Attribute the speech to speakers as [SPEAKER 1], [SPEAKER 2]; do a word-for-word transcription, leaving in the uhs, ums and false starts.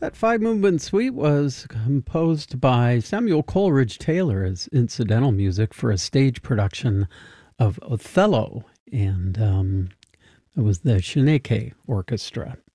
[SPEAKER 1] That five movement suite was composed by Samuel Coleridge Taylor as incidental music for a stage production of Othello, and um, it was the Shaneke Orchestra.